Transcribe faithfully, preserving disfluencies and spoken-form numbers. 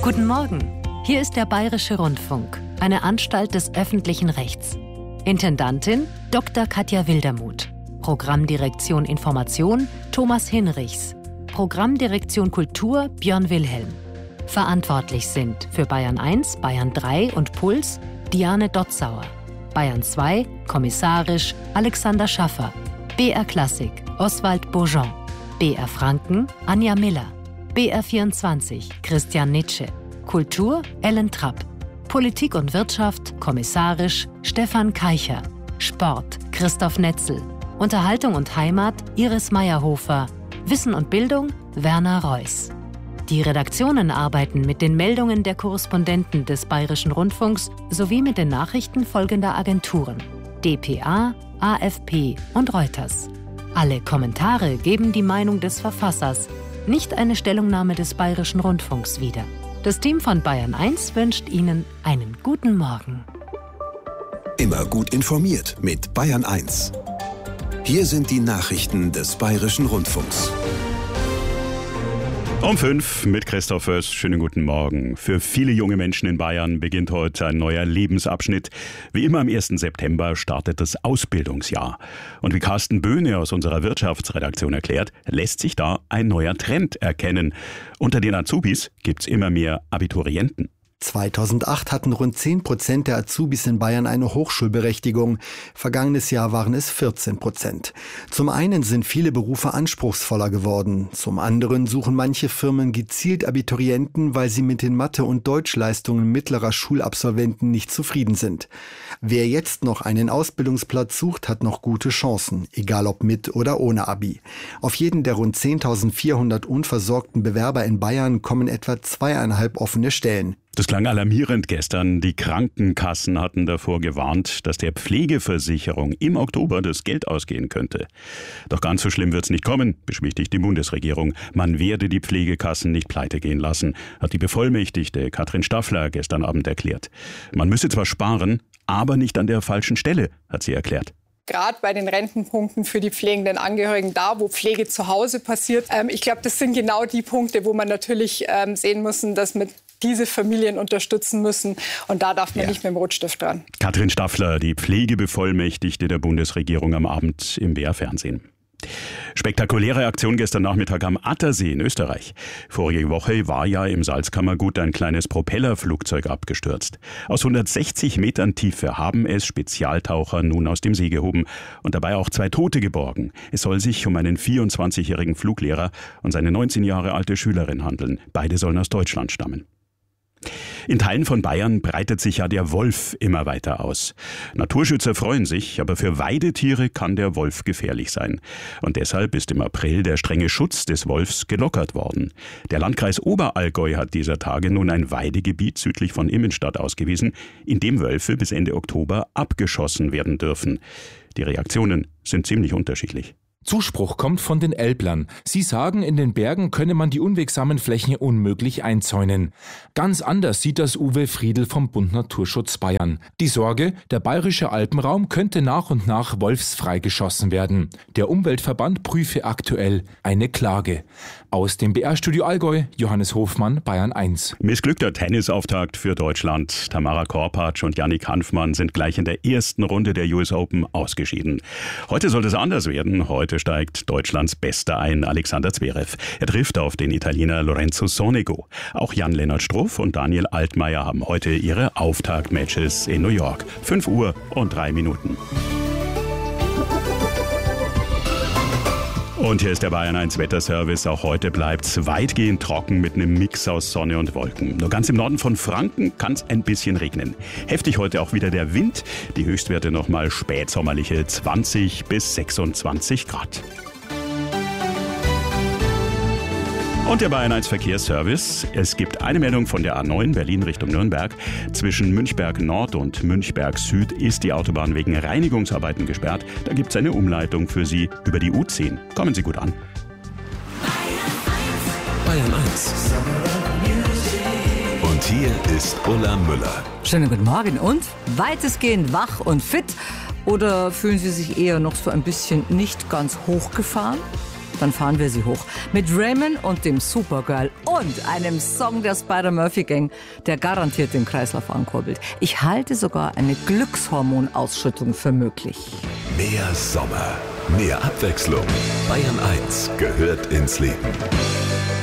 Guten Morgen. Hier ist der Bayerische Rundfunk, eine Anstalt des öffentlichen Rechts. Intendantin Doktor Katja Wildermuth. Programmdirektion Information Thomas Hinrichs. Programmdirektion Kultur Björn Wilhelm. Verantwortlich sind für Bayern eins, Bayern drei und Puls Diane Dotzauer. Bayern zwei, kommissarisch Alexander Schaffer. B R Klassik Oswald Beaujean. B R Franken Anja Miller. B R vierundzwanzig Christian Nitsche. Kultur Ellen Trapp. Politik und Wirtschaft kommissarisch Stefan Keicher. Sport Christoph Netzel. Unterhaltung und Heimat Iris Meyerhofer. Wissen und Bildung Werner Reuss. Die Redaktionen arbeiten mit den Meldungen der Korrespondenten des Bayerischen Rundfunks sowie mit den Nachrichten folgender Agenturen: D P A, A F P und Reuters. Alle Kommentare geben die Meinung des Verfassers, nicht eine Stellungnahme des Bayerischen Rundfunks wider. Das Team von Bayern eins wünscht Ihnen einen guten Morgen. Immer gut informiert mit Bayern eins. Hier sind die Nachrichten des Bayerischen Rundfunks. Um fünf mit Christoph Föß. Schönen guten Morgen. Für viele junge Menschen in Bayern beginnt heute ein neuer Lebensabschnitt. Wie immer am ersten September startet das Ausbildungsjahr. Und wie Carsten Böhne aus unserer Wirtschaftsredaktion erklärt, lässt sich da ein neuer Trend erkennen. Unter den Azubis gibt's immer mehr Abiturienten. zweitausendacht hatten rund zehn Prozent der Azubis in Bayern eine Hochschulberechtigung. Vergangenes Jahr waren es vierzehn Prozent. Zum einen sind viele Berufe anspruchsvoller geworden. Zum anderen suchen manche Firmen gezielt Abiturienten, weil sie mit den Mathe- und Deutschleistungen mittlerer Schulabsolventen nicht zufrieden sind. Wer jetzt noch einen Ausbildungsplatz sucht, hat noch gute Chancen, egal ob mit oder ohne Abi. Auf jeden der rund zehntausendvierhundert unversorgten Bewerber in Bayern kommen etwa zweieinhalb offene Stellen. Das klang alarmierend gestern. Die Krankenkassen hatten davor gewarnt, dass der Pflegeversicherung im Oktober das Geld ausgehen könnte. Doch ganz so schlimm wird's nicht kommen, beschwichtigt die Bundesregierung. Man werde die Pflegekassen nicht pleite gehen lassen, hat die Bevollmächtigte Katrin Staffler gestern Abend erklärt. Man müsse zwar sparen, aber nicht an der falschen Stelle, hat sie erklärt. Gerade bei den Rentenpunkten für die pflegenden Angehörigen, da wo Pflege zu Hause passiert. Ähm, ich glaube, das sind genau die Punkte, wo man natürlich ähm, sehen müssen, dass mit diese Familien unterstützen müssen. Und da darf man ja nicht mit dem Rotstift dran. Katrin Staffler, die Pflegebevollmächtigte der Bundesregierung am Abend im B R-Fernsehen. Spektakuläre Aktion gestern Nachmittag am Attersee in Österreich. Vorige Woche war ja im Salzkammergut ein kleines Propellerflugzeug abgestürzt. Aus hundertsechzig Metern Tiefe haben es Spezialtaucher nun aus dem See gehoben und dabei auch zwei Tote geborgen. Es soll sich um einen vierundzwanzigjährigen Fluglehrer und seine neunzehn Jahre alte Schülerin handeln. Beide sollen aus Deutschland stammen. In Teilen von Bayern breitet sich ja der Wolf immer weiter aus. Naturschützer freuen sich, aber für Weidetiere kann der Wolf gefährlich sein. Und deshalb ist im April der strenge Schutz des Wolfs gelockert worden. Der Landkreis Oberallgäu hat dieser Tage nun ein Weidegebiet südlich von Immenstadt ausgewiesen, in dem Wölfe bis Ende Oktober abgeschossen werden dürfen. Die Reaktionen sind ziemlich unterschiedlich. Zuspruch kommt von den Elblern. Sie sagen, in den Bergen könne man die unwegsamen Flächen unmöglich einzäunen. Ganz anders sieht das Uwe Friedl vom Bund Naturschutz Bayern. Die Sorge, der bayerische Alpenraum könnte nach und nach wolfsfrei geschossen werden. Der Umweltverband prüfe aktuell eine Klage. Aus dem B R-Studio Allgäu, Johannes Hofmann, Bayern eins. Missglückter Tennisauftakt für Deutschland. Tamara Korpatsch und Jannik Hanfmann sind gleich in der ersten Runde der U S Open ausgeschieden. Heute soll es anders werden. Heute steigt Deutschlands Bester ein, Alexander Zverev. Er trifft auf den Italiener Lorenzo Sonego. Auch Jan-Lennart Struff und Daniel Altmaier haben heute ihre Auftaktmatches in New York. fünf Uhr und drei Minuten. Und hier ist der Bayern eins Wetterservice. Auch heute bleibt es weitgehend trocken mit einem Mix aus Sonne und Wolken. Nur ganz im Norden von Franken kann es ein bisschen regnen. Heftig heute auch wieder der Wind. Die Höchstwerte nochmal spätsommerliche zwanzig bis sechsundzwanzig Grad. Und der Bayern eins Verkehrsservice. Es gibt eine Meldung von der A neun Berlin Richtung Nürnberg. Zwischen Münchberg Nord und Münchberg Süd ist die Autobahn wegen Reinigungsarbeiten gesperrt. Da gibt es eine Umleitung für Sie über die U zehn. Kommen Sie gut an. Bayern eins. Und hier ist Ulla Müller. Schönen guten Morgen und weitestgehend wach und fit. Oder fühlen Sie sich eher noch so ein bisschen nicht ganz hochgefahren? dann fahren wir sie hoch. Mit Raymond und dem Supergirl und einem Song der Spider-Murphy Gang, der garantiert den Kreislauf ankurbelt. Ich halte sogar eine Glückshormonausschüttung für möglich. Mehr Sommer, mehr Abwechslung. Bayern eins gehört ins Leben.